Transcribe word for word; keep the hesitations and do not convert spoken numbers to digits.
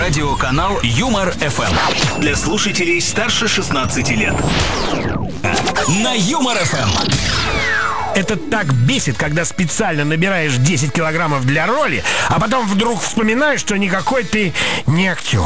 Радиоканал Юмор эф эм. Для слушателей старше шестнадцати лет. На Юмор эф эм. Это так бесит, когда специально набираешь десять килограммов для роли, а потом вдруг вспоминаешь, что никакой ты не актер.